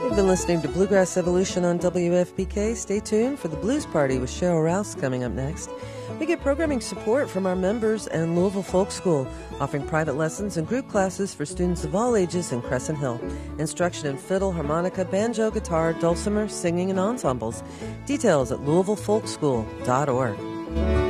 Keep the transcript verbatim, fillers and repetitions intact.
You've been listening to Bluegrass Evolution on W F P K. Stay tuned for the Blues Party with Cheryl Rouse coming up next. We get programming support from our members and Louisville Folk School, offering private lessons and group classes for students of all ages in Crescent Hill. Instruction in fiddle, harmonica, banjo, guitar, dulcimer, singing, and ensembles. Details at louisville folk school dot org.